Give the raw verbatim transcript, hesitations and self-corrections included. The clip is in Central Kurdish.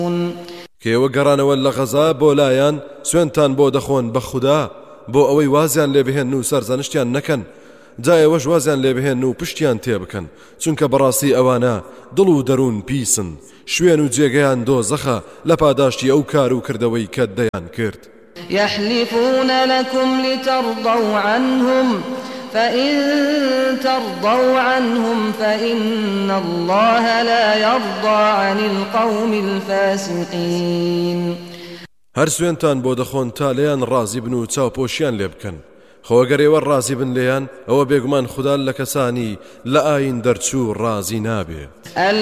کێوە گەڕانەوە لە غەزا بۆ لایەن سوێنتان بۆ دەخۆن بە خودا بۆ ئەوەی وازیان لێ بهێن و سەرزانشتیان نەکەن جایەوەش وازیان لێ بهێن و پشتیان تێ بکەن چونکە بەڕاستی ئەوانە دڵ و دەروون پیسن شوێن و جێگەیان دۆزەخە لە پاداشتی ئەو کار و کردەوەی کە دەیان کرد. يحلفون لكم لترضوا عنهم فإن ترضوا عنهم فإن الله لا يرضى عن القوم الفاسقين. هەر سوێنتان بۆ دەخۆن تا لێیان ڕازی بن و چاوپۆشیان لێ بکەن خۆگەرێوە ڕازی بن لێیان ئەوە بێگومان خوددا لە کەسانی لە ئاین دەرچوو ڕازی نابێ.